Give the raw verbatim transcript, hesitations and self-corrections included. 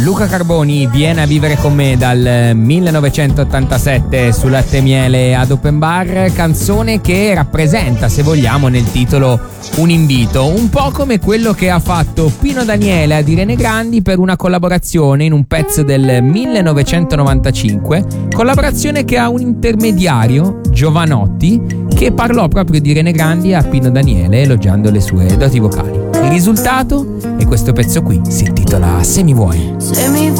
Luca Carboni, Vieni a vivere con me dal millenovecentottantasette su Latte e Miele ad Open Bar, canzone che rappresenta, se vogliamo, nel titolo un invito, un po' come quello che ha fatto Pino Daniele ad Irene Grandi per una collaborazione in un pezzo del millenovecentonovantacinque, collaborazione che ha un intermediario, Giovanotti, che parlò proprio di Irene Grandi a Pino Daniele elogiando le sue doti vocali. Il risultato è questo pezzo qui, si intitola Se mi vuoi. Se mi vuoi